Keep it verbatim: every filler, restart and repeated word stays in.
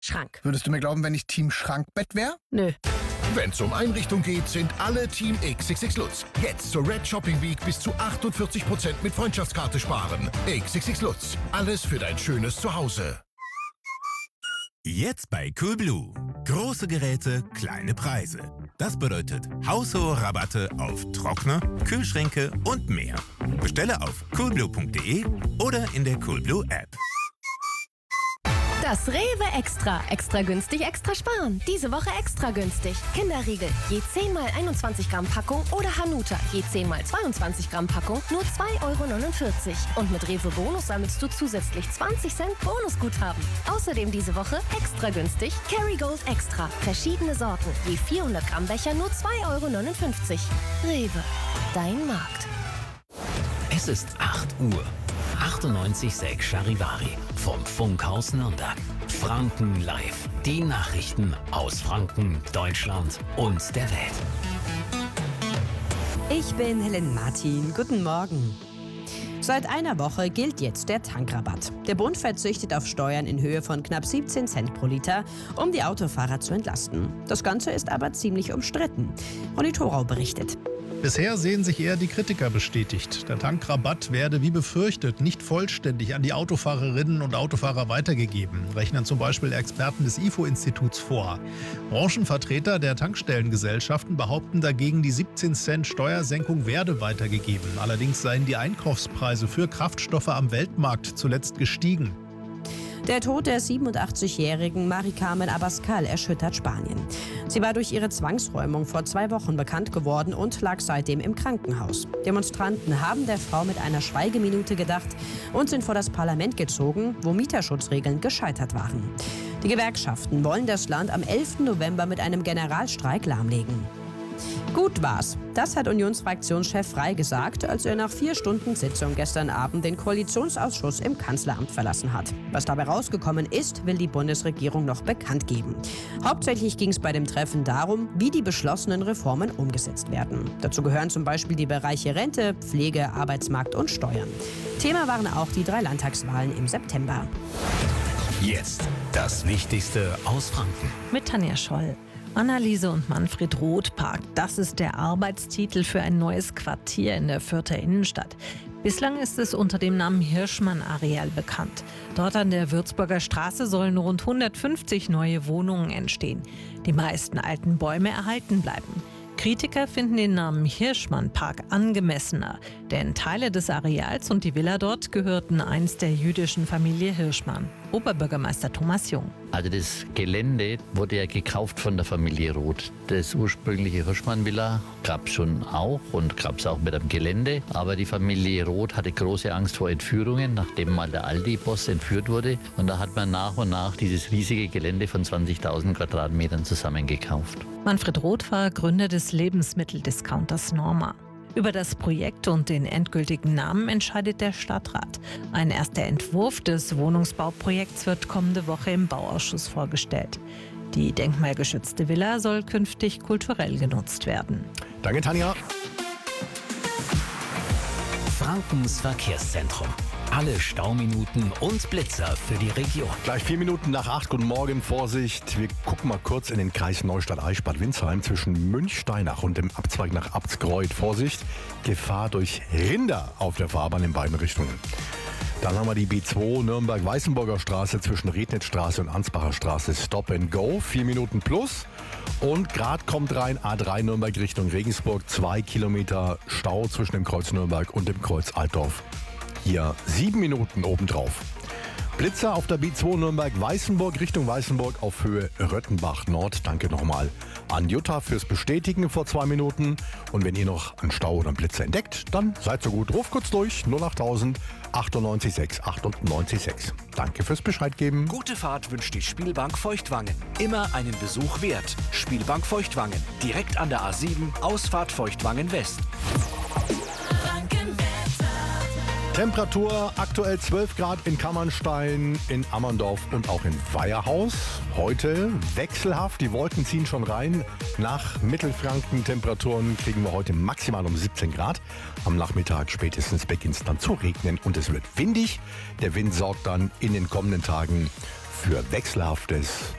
Schrank. Würdest du mir glauben, wenn ich Team Schrankbett wäre? Nö. Wenn's um Einrichtung geht, sind alle Team X X X Lutz. Jetzt zur Red Shopping Week bis zu achtundvierzig Prozent mit Freundschaftskarte sparen. X X X Lutz. Alles für dein schönes Zuhause. Jetzt bei Coolblue. Große Geräte, kleine Preise. Das bedeutet haushohe Rabatte auf Trockner, Kühlschränke und mehr. Bestelle auf coolblue punkt de oder in der Coolblue App. Das Rewe Extra. Extra günstig, extra sparen. Diese Woche extra günstig. Kinderriegel, je zehn mal einundzwanzig Gramm Packung oder Hanuta, je zehn mal zweiundzwanzig Gramm Packung, nur zwei Euro neunundvierzig. Und mit Rewe Bonus sammelst du zusätzlich zwanzig Cent Bonusguthaben. Außerdem diese Woche extra günstig Kerrygold Extra. Verschiedene Sorten, je vierhundert Gramm Becher, nur zwei Euro neunundfünfzig. Rewe, dein Markt. Es ist acht Uhr. achtundneunzig Komma sechs Charivari vom Funkhaus Nürnberg. Franken live. Die Nachrichten aus Franken, Deutschland und der Welt. Ich bin Helen Martin. Guten Morgen. Seit einer Woche gilt jetzt der Tankrabatt. Der Bund verzichtet auf Steuern in Höhe von knapp siebzehn Cent pro Liter, um die Autofahrer zu entlasten. Das Ganze ist aber ziemlich umstritten. Ronny Thorau berichtet. Bisher sehen sich eher die Kritiker bestätigt. Der Tankrabatt werde wie befürchtet nicht vollständig an die Autofahrerinnen und Autofahrer weitergegeben, rechnen zum Beispiel Experten des I F O-Instituts vor. Branchenvertreter der Tankstellengesellschaften behaupten dagegen, die siebzehn Cent Steuersenkung werde weitergegeben. Allerdings seien die Einkaufspreise für Kraftstoffe am Weltmarkt zuletzt gestiegen. Der Tod der siebenundachtzigjährigen Mari-Carmen Abascal erschüttert Spanien. Sie war durch ihre Zwangsräumung vor zwei Wochen bekannt geworden und lag seitdem im Krankenhaus. Demonstranten haben der Frau mit einer Schweigeminute gedacht und sind vor das Parlament gezogen, wo Mieterschutzregeln gescheitert waren. Die Gewerkschaften wollen das Land am elften November mit einem Generalstreik lahmlegen. Gut war's. Das hat Unionsfraktionschef Frey gesagt, als er nach vier Stunden Sitzung gestern Abend den Koalitionsausschuss im Kanzleramt verlassen hat. Was dabei rausgekommen ist, will die Bundesregierung noch bekannt geben. Hauptsächlich ging es bei dem Treffen darum, wie die beschlossenen Reformen umgesetzt werden. Dazu gehören zum Beispiel die Bereiche Rente, Pflege, Arbeitsmarkt und Steuern. Thema waren auch die drei Landtagswahlen im September. Jetzt das Wichtigste aus Franken. Mit Tanja Scholl. Anneliese und Manfred Roth Park, das ist der Arbeitstitel für ein neues Quartier in der Fürther Innenstadt. Bislang ist es unter dem Namen Hirschmann-Areal bekannt. Dort an der Würzburger Straße sollen rund hundertfünfzig neue Wohnungen entstehen. Die meisten alten Bäume erhalten bleiben. Kritiker finden den Namen Hirschmann-Park angemessener, denn Teile des Areals und die Villa dort gehörten einst der jüdischen Familie Hirschmann. Oberbürgermeister Thomas Jung. Also das Gelände wurde ja gekauft von der Familie Roth. Das ursprüngliche Hirschmann-Villa gab es schon auch und gab es auch mit dem Gelände. Aber die Familie Roth hatte große Angst vor Entführungen, nachdem mal der Aldi-Boss entführt wurde. Und da hat man nach und nach dieses riesige Gelände von zwanzigtausend Quadratmetern zusammengekauft. Manfred Roth war Gründer des Lebensmitteldiscounters Norma. Über das Projekt und den endgültigen Namen entscheidet der Stadtrat. Ein erster Entwurf des Wohnungsbauprojekts wird kommende Woche im Bauausschuss vorgestellt. Die denkmalgeschützte Villa soll künftig kulturell genutzt werden. Danke, Tanja. Frankens Verkehrszentrum. Alle Stauminuten und Blitzer für die Region. Gleich vier Minuten nach acht. Guten Morgen, Vorsicht. Wir gucken mal kurz in den Kreis Neustadt-Eichstätt-Winsheim zwischen Münchsteinach und dem Abzweig nach Abtskreuth. Vorsicht, Gefahr durch Rinder auf der Fahrbahn in beiden Richtungen. Dann haben wir die B zwei Nürnberg-Weißenburger Straße zwischen Rednitzstraße und Ansbacher Straße. Stop and Go, vier Minuten plus. Und gerade kommt rein A drei Nürnberg Richtung Regensburg. Zwei Kilometer Stau zwischen dem Kreuz Nürnberg und dem Kreuz Altdorf. Hier sieben Minuten obendrauf. Blitzer auf der B zwei Nürnberg-Weißenburg Richtung Weißenburg auf Höhe Röttenbach Nord. Danke nochmal an Jutta fürs Bestätigen vor zwei Minuten. Und wenn ihr noch einen Stau oder einen Blitzer entdeckt, dann seid so gut. Ruf kurz durch null achttausend achtundneunzig sechs achtundneunzig sechs. Danke fürs Bescheid geben. Gute Fahrt wünscht die Spielbank Feuchtwangen. Immer einen Besuch wert. Spielbank Feuchtwangen. Direkt an der A sieben, Ausfahrt Feuchtwangen West. Temperatur aktuell zwölf Grad in Kammernstein, in Ammerndorf und auch in Weiherhaus. Heute wechselhaft, die Wolken ziehen schon rein. Nach Mittelfranken Temperaturen kriegen wir heute maximal um siebzehn Grad. Am Nachmittag spätestens beginnt es dann zu regnen und es wird windig. Der Wind sorgt dann in den kommenden Tagen für wechselhaftes